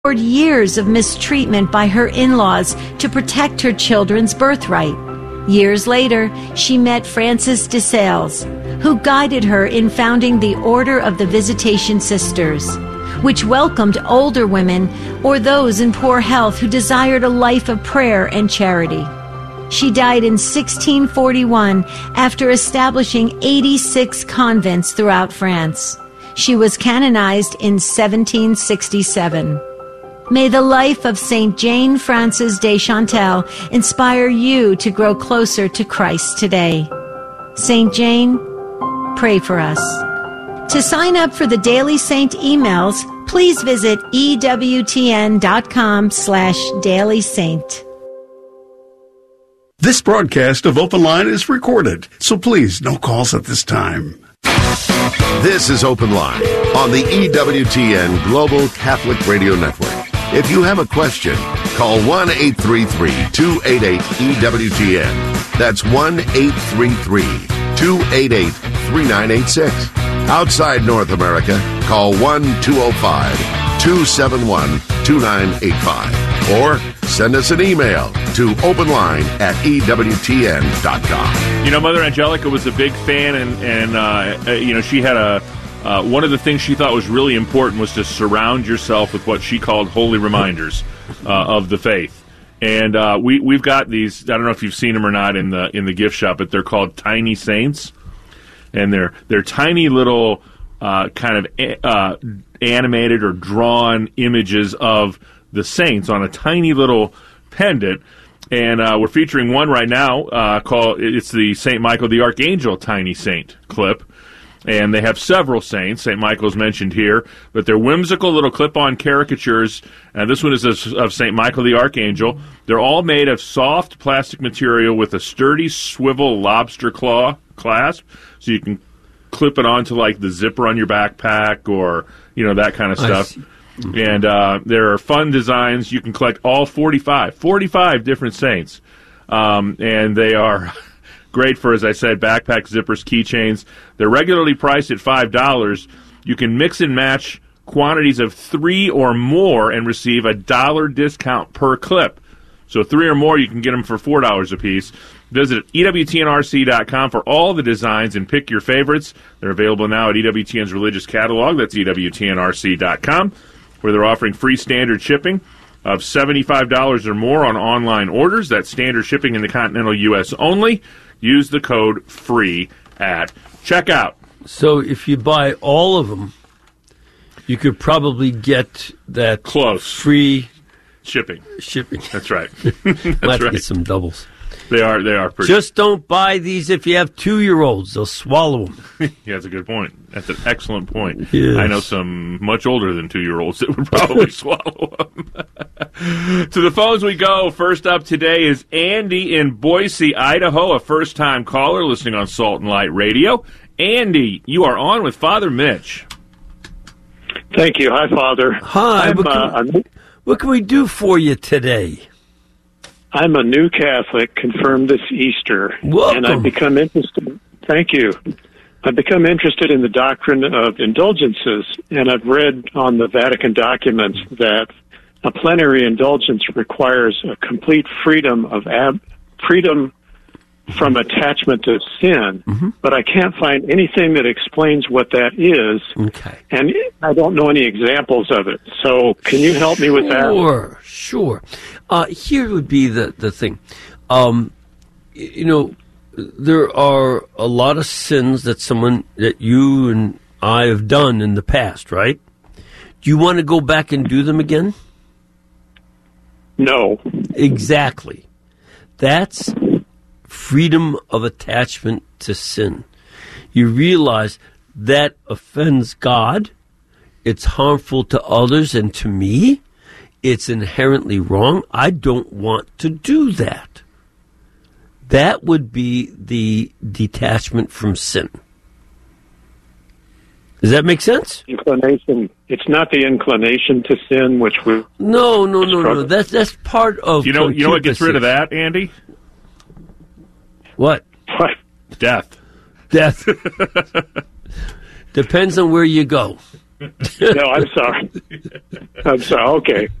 years of mistreatment by her in-laws to protect her children's birthright. Years later, she met Francis de Sales, who guided her in founding the Order of the Visitation Sisters, which welcomed older women or those in poor health who desired a life of prayer and charity. She died in 1641 after establishing 86 convents throughout France. She was canonized in 1767. May the life of St. Jane Frances de Chantal inspire you to grow closer to Christ today. St. Jane, pray for us. To sign up for the Daily Saint emails, please visit ewtn.com/dailysaint. This broadcast of Open Line is recorded, so please, no calls at this time. This is Open Line on the EWTN Global Catholic Radio Network. If you have a question, call 1-833-288-EWTN. That's 1-833-288-3986. Outside North America, call 1-205-271-2985. Or send us an email to openline@EWTN.com. You know, Mother Angelica was a big fan, and she had one of the things she thought was really important was to surround yourself with what she called holy reminders of the faith. And we've got these. I don't know if you've seen them or not in the gift shop, but they're called Tiny Saints, and they're tiny little kind of animated or drawn images of the saints on a tiny little pendant. And we're featuring one right now called it's the St. Michael the Archangel Tiny Saint clip. And they have several saints. St. Michael's mentioned here, but they're whimsical little clip-on caricatures. And this one is of St. Michael the Archangel. They're all made of soft plastic material with a sturdy swivel lobster claw clasp, so you can clip it onto like the zipper on your backpack or that kind of stuff. And there are fun designs. You can collect all 45 different saints, and they are great for, as I said, backpacks, zippers, keychains. They're regularly priced at $5. You can mix and match quantities of 3 or more and receive a $1 discount per clip. So 3 or more, you can get them for $4 a piece. Visit EWTNRC.com for all the designs and pick your favorites. They're available now at EWTN's religious catalog. That's EWTNRC.com, where they're offering free standard shipping of $75 or more on online orders. That's standard shipping in the continental U.S. only. Use the code FREE at checkout. So if you buy all of them, you could probably get that close free shipping. That's right. Let's get some doubles. They are pretty. Just don't buy these if you have 2-year-olds. They'll swallow them. Yeah, that's a good point. That's an excellent point. Yes. I know some much older than 2-year-olds that would probably swallow them. To the phones we go. First up today is Andy in Boise, Idaho, a first-time caller listening on Salt and Light Radio. Andy, you are on with Father Mitch. Thank you. Hi, Father. Hi. What can we do for you today? I'm a new Catholic, confirmed this Easter. Welcome. And I've become interested. Thank you. I've become interested in the doctrine of indulgences, and I've read on the Vatican documents that a plenary indulgence requires a complete freedom from attachment to sin, but I can't find anything that explains what that is. Okay. And I don't know any examples of it. So can you help me with that? Sure. Here would be the thing. There are a lot of sins that you and I have done in the past, right? Do you want to go back and do them again? No. Exactly. That's freedom of attachment to sin. You realize that offends God, it's harmful to others and to me, it's inherently wrong. I don't want to do that. That would be the detachment from sin. Does that make sense? Inclination. It's not the inclination to sin, which we... No. That's part of... You know what gets rid of that, Andy? What? Death. Depends on where you go. No, I'm sorry. I'm sorry. Okay.